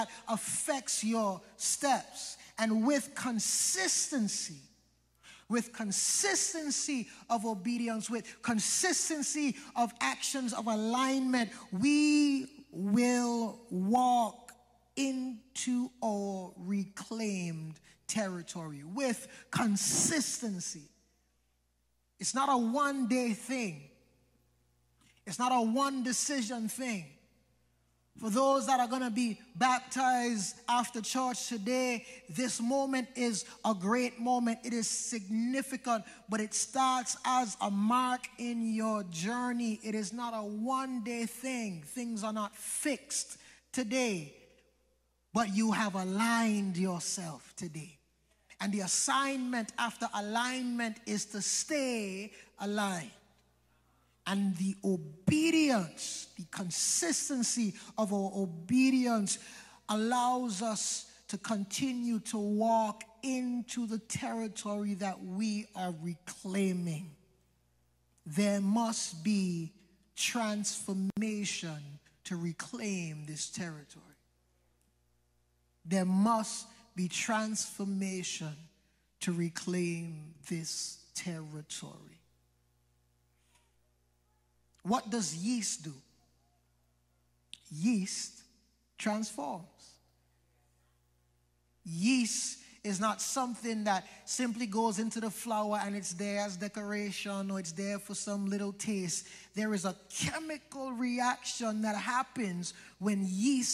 affects your steps. And with consistency of obedience, with consistency of actions of alignment, we will walk into our reclaimed territory. With consistency. It's not a one-day thing. It's not a one-decision thing. For those that are going to be baptized after church today, this moment is a great moment. It is significant, but it starts as a mark in your journey. It is not a one-day thing. Things are not fixed today, but you have aligned yourself today. And the assignment after alignment is to stay aligned. And the obedience, the consistency of our obedience allows us to continue to walk into the territory that we are reclaiming. There must be transformation to reclaim this territory. There must be transformation to reclaim this territory. What does yeast do? Yeast transforms. Yeast is not something that simply goes into the flour and it's there as decoration or it's there for some little taste. There is a chemical reaction that happens when yeast